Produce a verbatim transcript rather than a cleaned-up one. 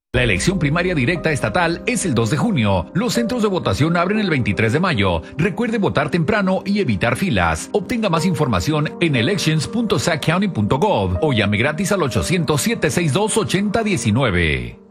La elección primaria directa estatal es el dos de junio. Los centros de votación abren el veintitrés de mayo. Recuerde votar temprano y evitar filas. Obtenga más información en elections punto sac county punto gov o llame gratis al ochocientos, siete seis dos, ocho cero uno nueve.